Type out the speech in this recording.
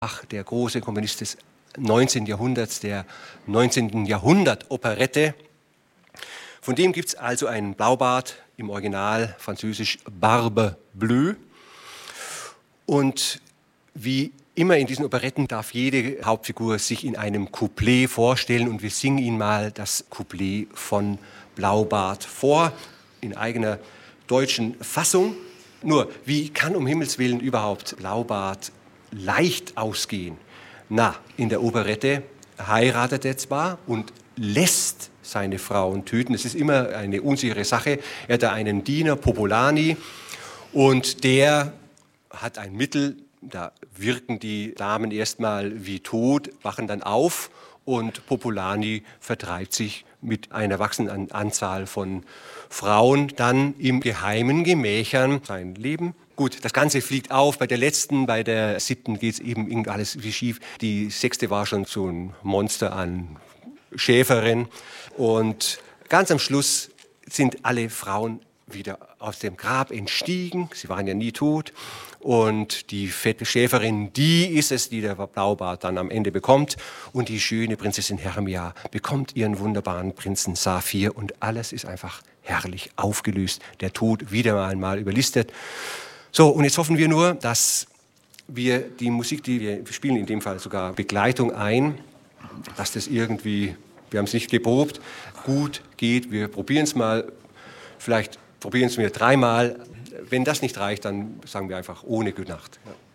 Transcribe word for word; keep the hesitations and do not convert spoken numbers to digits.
Bach, der große Komponist des neunzehnten Jahrhunderts, der neunzehnten Jahrhundert-Operette. Von dem gibt es also einen Blaubart, im Original französisch Barbe Bleue. Und wie immer in diesen Operetten darf jede Hauptfigur sich in einem Couplet vorstellen und wir singen Ihnen mal das Couplet von Blaubart vor, in eigener deutschen Fassung. Nur, wie kann um Himmels Willen überhaupt Blaubart leicht ausgehen? Na, in der Operette heiratet er zwar und lässt seine Frauen töten. Das ist immer eine unsichere Sache. Er hat da einen Diener, Popolani, und der hat ein Mittel, da wirken die Damen erstmal wie tot, wachen dann auf und Popolani vertreibt sich mit einer wachsenden Anzahl von Frauen dann im geheimen Gemächern sein Leben. Gut, das Ganze fliegt auf. Bei der letzten, bei der siebten geht es eben alles wie schief. Die sechste war schon so ein Monster an Schäferin. Und ganz am Schluss sind alle Frauen wieder aus dem Grab entstiegen. Sie waren ja nie tot. Und die fette Schäferin, die ist es, die der Blaubart dann am Ende bekommt. Und die schöne Prinzessin Hermia bekommt ihren wunderbaren Prinzen Saphir. Und alles ist einfach herrlich aufgelöst. Der Tod wieder einmal überlistet. So, und jetzt hoffen wir nur, dass wir die Musik, die wir spielen, in dem Fall sogar Begleitung ein, dass das irgendwie, wir haben es nicht geprobt, gut geht. Wir probieren es mal, vielleicht probieren es wir dreimal. Wenn das nicht reicht, dann sagen wir einfach ohne Gute Nacht. Ja.